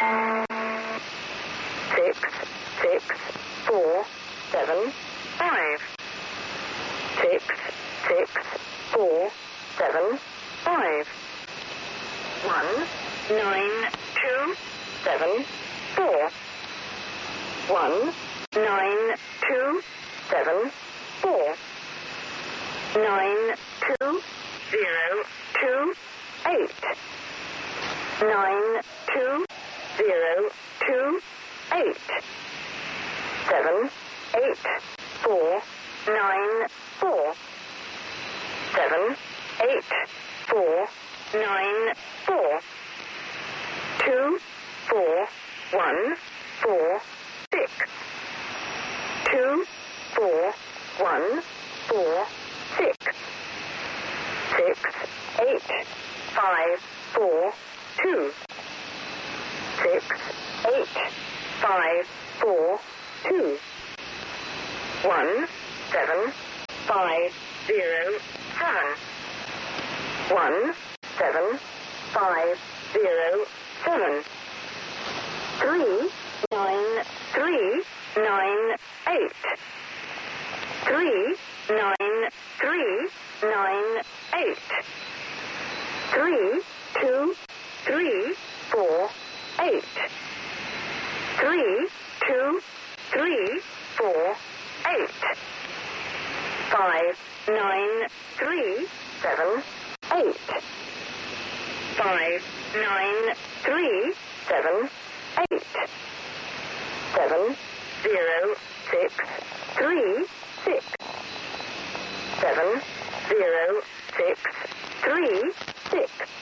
6, 6, 4, 7, 5. 6, 6, 4, 7, 5. 1, 9, 2, 7, 4. 1, 9, 2, 7, 4. 9, 2, 0, 2, 8. 9, 2, 0, 2, 8. 7, 8, 4, 9, 4. 7, 8, 4, 9, 4. 2, 4, 1, 4, 6. 2, 4, 1, 4, 6. 6, 8, 5, 4, 2. 6, 8, 5, 4, 2. 1, 7, 5, 0, 7. 1, 7, 5, 0, 7. 3, 9, 3, 9, 8. 3, 9, 3, 9, 8. 3, 2, 3, 4, 8. 3, 2, 3, 4, 8. 5, 9, 3, 7, 8. 5, 9, 3, 7, 8. 7, 0, 6, 3, 6. 7, 0, 6, 3, 6.